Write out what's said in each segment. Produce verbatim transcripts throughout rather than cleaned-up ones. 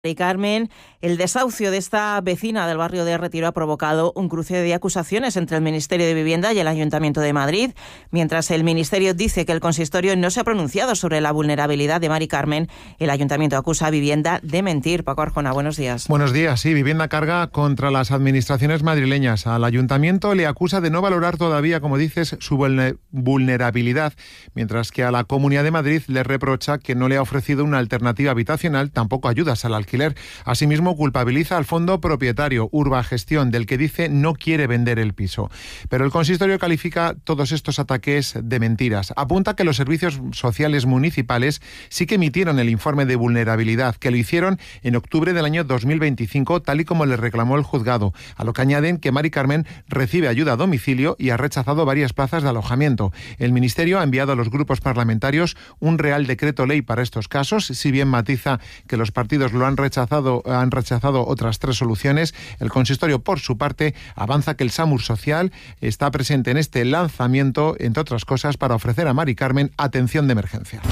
Mari Carmen, el desahucio de esta vecina del barrio de Retiro ha provocado un cruce de acusaciones entre el Ministerio de Vivienda y el Ayuntamiento de Madrid. Mientras el Ministerio dice que el consistorio no se ha pronunciado sobre la vulnerabilidad de Mari Carmen, el Ayuntamiento acusa a Vivienda de mentir. Paco Arjona, buenos días. Buenos días. Sí, Vivienda carga contra las administraciones madrileñas. Al Ayuntamiento le acusa de no valorar todavía, como dices, su vulnerabilidad, mientras que a la Comunidad de Madrid le reprocha que no le ha ofrecido una alternativa habitacional, tampoco ayudas al alquiler. Asimismo, culpabiliza al fondo propietario Urbagestión, del que dice no quiere vender el piso. Pero el consistorio califica todos estos ataques de mentiras. Apunta que los servicios sociales municipales sí que emitieron el informe de vulnerabilidad, que lo hicieron en octubre del año dos mil veinticinco, tal y como le reclamó el juzgado. A lo que añaden que Mari Carmen recibe ayuda a domicilio y ha rechazado varias plazas de alojamiento. El Ministerio ha enviado a los grupos parlamentarios un Real Decreto Ley para estos casos. Si bien matiza que los partidos lo han rechazado, han rechazado otras tres soluciones, el consistorio, por su parte, avanza que el SAMUR Social está presente en este lanzamiento, entre otras cosas, para ofrecer a Mari Carmen atención de emergencia.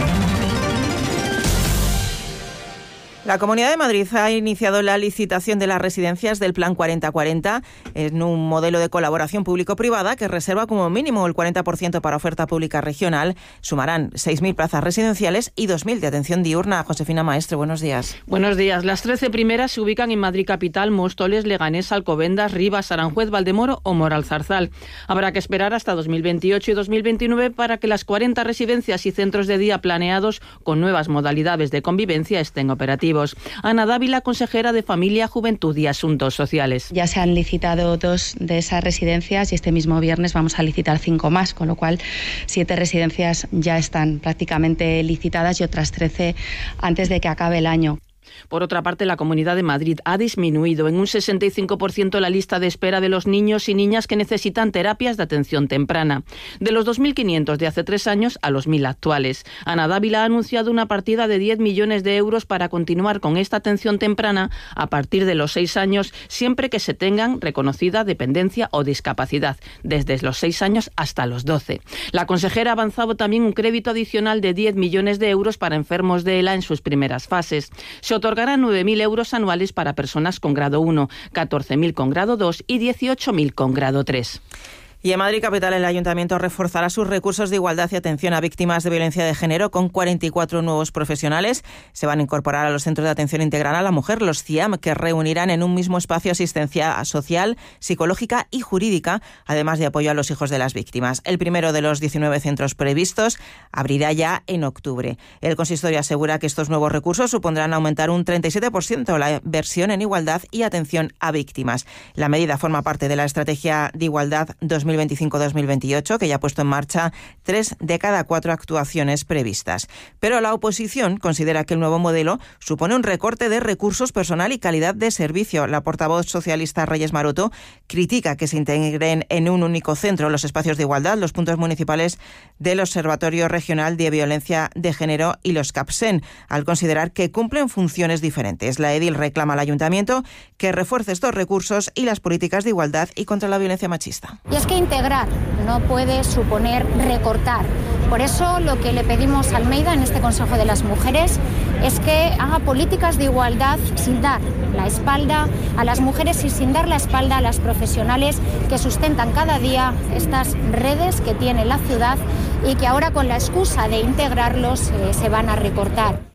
La Comunidad de Madrid ha iniciado la licitación de las residencias del Plan cuarenta cuarenta en un modelo de colaboración público-privada que reserva como mínimo el cuarenta por ciento para oferta pública regional. Sumarán seis mil plazas residenciales y dos mil de atención diurna. Josefina Maestre, buenos días. Buenos días. Las trece primeras se ubican en Madrid capital, Móstoles, Leganés, Alcobendas, Rivas, Aranjuez, Valdemoro o Moralzarzal. Habrá que esperar hasta dos mil veintiocho y dos mil veintinueve para que las cuarenta residencias y centros de día planeados con nuevas modalidades de convivencia estén operativos. Ana Dávila, consejera de Familia, Juventud y Asuntos Sociales. Ya se han licitado dos de esas residencias y este mismo viernes vamos a licitar cinco más, con lo cual siete residencias ya están prácticamente licitadas y otras trece antes de que acabe el año. Por otra parte, la Comunidad de Madrid ha disminuido en un sesenta y cinco por ciento la lista de espera de los niños y niñas que necesitan terapias de atención temprana, de los dos mil quinientos de hace tres años a los mil actuales. Ana Dávila ha anunciado una partida de diez millones de euros para continuar con esta atención temprana a partir de los seis años, siempre que se tengan reconocida dependencia o discapacidad, desde los seis años hasta los doce. La consejera ha avanzado también un crédito adicional de diez millones de euros para enfermos de ELA en sus primeras fases. Se otorgarán nueve mil euros anuales para personas con grado uno, catorce mil con grado dos y dieciocho mil con grado tres. Y en Madrid capital, el Ayuntamiento reforzará sus recursos de igualdad y atención a víctimas de violencia de género con cuarenta y cuatro nuevos profesionales. Se van a incorporar a los centros de atención integral a la mujer, los C I A M, que reunirán en un mismo espacio asistencia social, psicológica y jurídica, además de apoyo a los hijos de las víctimas. El primero de los diecinueve centros previstos abrirá ya en octubre. El consistorio asegura que estos nuevos recursos supondrán aumentar un treinta y siete por ciento la inversión en igualdad y atención a víctimas. La medida forma parte de la Estrategia de Igualdad dos mil veinticinco dos mil veintiocho, que ya ha puesto en marcha tres de cada cuatro actuaciones previstas. Pero la oposición considera que el nuevo modelo supone un recorte de recursos, personal y calidad de servicio. La portavoz socialista Reyes Maroto critica que se integren en un único centro los espacios de igualdad, los puntos municipales del Observatorio Regional de Violencia de Género y los CAPSEN, al considerar que cumplen funciones diferentes. La edil reclama al Ayuntamiento que refuerce estos recursos y las políticas de igualdad y contra la violencia machista. Y es que integrar no puede suponer recortar. Por eso lo que le pedimos a Almeida en este Consejo de las Mujeres es que haga políticas de igualdad sin dar la espalda a las mujeres y sin dar la espalda a las profesionales que sustentan cada día estas redes que tiene la ciudad y que ahora con la excusa de integrarlos eh, se van a recortar.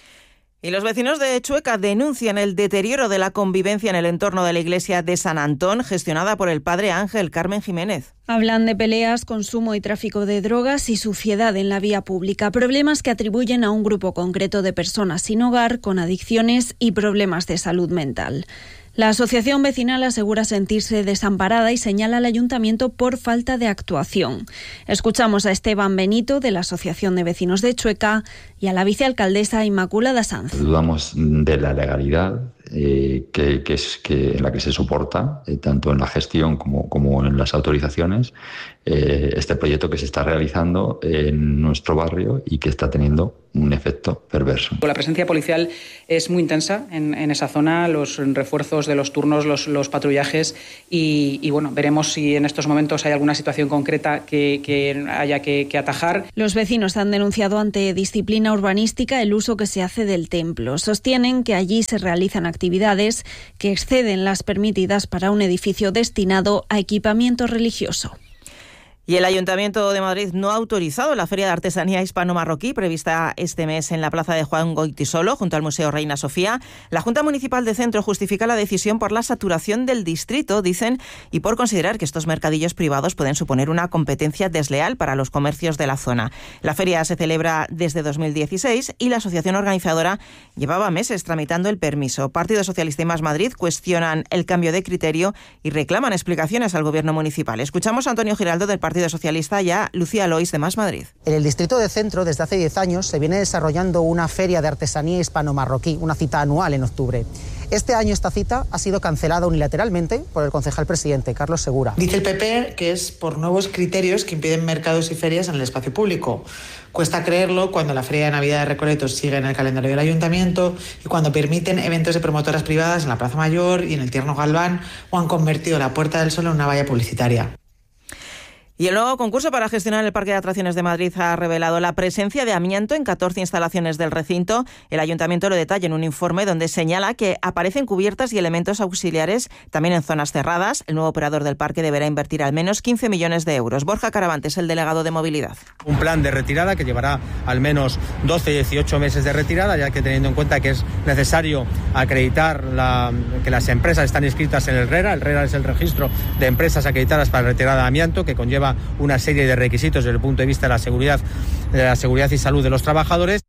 Y los vecinos de Chueca denuncian el deterioro de la convivencia en el entorno de la iglesia de San Antón, gestionada por el padre Ángel Carmen Jiménez. Hablan de peleas, consumo y tráfico de drogas y suciedad en la vía pública, problemas que atribuyen a un grupo concreto de personas sin hogar, con adicciones y problemas de salud mental. La asociación vecinal asegura sentirse desamparada y señala al ayuntamiento por falta de actuación. Escuchamos a Esteban Benito, de la Asociación de Vecinos de Chueca, y a la vicealcaldesa Inmaculada Sanz. Dudamos de la legalidad eh, que, que es que en la que se soporta, eh, tanto en la gestión como, como en las autorizaciones, eh, este proyecto que se está realizando en nuestro barrio y que está teniendo un efecto perverso. La presencia policial es muy intensa en, en esa zona, los refuerzos de los turnos, los, los patrullajes y, y bueno, veremos si en estos momentos hay alguna situación concreta que, que haya que, que atajar. Los vecinos han denunciado ante Disciplina Urbanística el uso que se hace del templo. Sostienen que allí se realizan actividades que exceden las permitidas para un edificio destinado a equipamiento religioso. Y el Ayuntamiento de Madrid no ha autorizado la Feria de Artesanía Hispano-Marroquí prevista este mes en la plaza de Juan Goytisolo, junto al Museo Reina Sofía. La Junta Municipal de Centro justifica la decisión por la saturación del distrito, dicen, y por considerar que estos mercadillos privados pueden suponer una competencia desleal para los comercios de la zona. La feria se celebra desde dos mil dieciséis y la asociación organizadora llevaba meses tramitando el permiso. Partido Socialista y Más Madrid cuestionan el cambio de criterio y reclaman explicaciones al Gobierno municipal. Escuchamos a Antonio Giraldo del Partido Socialista y a Lucía Lois de Más Madrid. En el distrito de Centro, desde hace diez años, se viene desarrollando una feria de artesanía hispano-marroquí, una cita anual en octubre. Este año esta cita ha sido cancelada unilateralmente por el concejal presidente, Carlos Segura. Dice el P P que es por nuevos criterios que impiden mercados y ferias en el espacio público. Cuesta creerlo cuando la Feria de Navidad de Recoletos sigue en el calendario del Ayuntamiento y cuando permiten eventos de promotoras privadas en la Plaza Mayor y en el Tierno Galván o han convertido la Puerta del Sol en una valla publicitaria. Y el nuevo concurso para gestionar el Parque de Atracciones de Madrid ha revelado la presencia de amianto en catorce instalaciones del recinto. El Ayuntamiento lo detalla en un informe donde señala que aparecen cubiertas y elementos auxiliares también en zonas cerradas. El nuevo operador del parque deberá invertir al menos quince millones de euros. Borja Caravantes, el delegado de movilidad. Un plan de retirada que llevará al menos doce a dieciocho meses de retirada, ya que teniendo en cuenta que es necesario acreditar la, que las empresas están inscritas en el RERA. El RERA es el registro de empresas acreditadas para retirada de amianto, que conlleva una serie de requisitos desde el punto de vista de la seguridad, de la seguridad y salud de los trabajadores.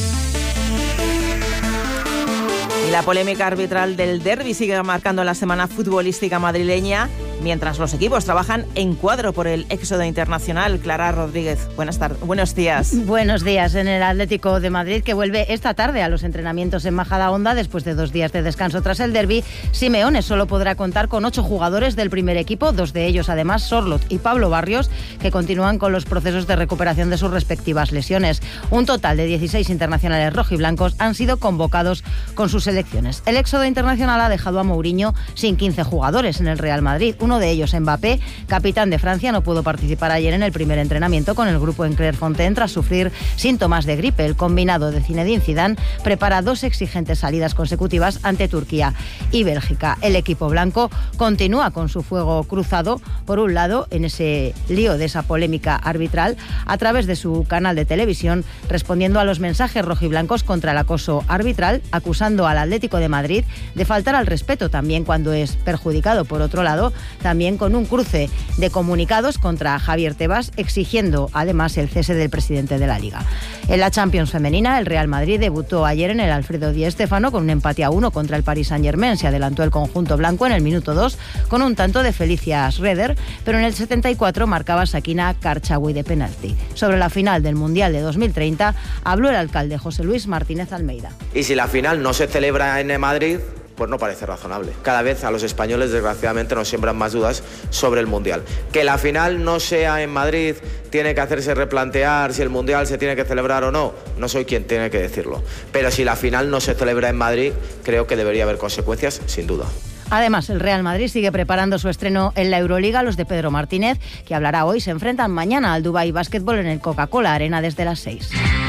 Y la polémica arbitral del derbi sigue marcando la semana futbolística madrileña, mientras los equipos trabajan en cuadro por el éxodo internacional. Clara Rodríguez, buenas tardes, buenos días. Buenos días. En el Atlético de Madrid, que vuelve esta tarde a los entrenamientos en Majadahonda después de dos días de descanso tras el derbi, Simeone solo podrá contar con ocho jugadores del primer equipo, dos de ellos además Sorloth y Pablo Barrios, que continúan con los procesos de recuperación de sus respectivas lesiones. Un total de dieciséis internacionales rojiblancos han sido convocados con sus selecciones. El éxodo internacional ha dejado a Mourinho sin quince jugadores en el Real Madrid. Uno de ellos, Mbappé, capitán de Francia, no pudo participar ayer en el primer entrenamiento con el grupo en Clairefontaine tras sufrir síntomas de gripe. El combinado de Zinedine Zidane prepara dos exigentes salidas consecutivas ante Turquía y Bélgica. El equipo blanco continúa con su fuego cruzado, por un lado, en ese lío de esa polémica arbitral, a través de su canal de televisión, respondiendo a los mensajes rojiblancos contra el acoso arbitral, acusando al Atlético de Madrid de faltar al respeto también cuando es perjudicado. Por otro lado, también con un cruce de comunicados contra Javier Tebas, exigiendo además el cese del presidente de la Liga. En la Champions femenina, el Real Madrid debutó ayer en el Alfredo Di Stéfano con un empate a uno contra el Paris Saint-Germain. Se adelantó el conjunto blanco en el minuto dos con un tanto de Felicia Schroeder, pero en el setenta y cuatro marcaba Sakina Karchaoui de penalti. Sobre la final del Mundial de dos mil treinta habló el alcalde José Luis Martínez Almeida. Y si la final no se celebra en Madrid, pues no parece razonable. Cada vez a los españoles, desgraciadamente, nos siembran más dudas sobre el Mundial. Que la final no sea en Madrid tiene que hacerse replantear si el Mundial se tiene que celebrar o no. No soy quien tiene que decirlo. Pero si la final no se celebra en Madrid, creo que debería haber consecuencias, sin duda. Además, el Real Madrid sigue preparando su estreno en la Euroliga. Los de Pedro Martínez, que hablará hoy, se enfrentan mañana al Dubái Basketball en el Coca-Cola Arena desde las seis.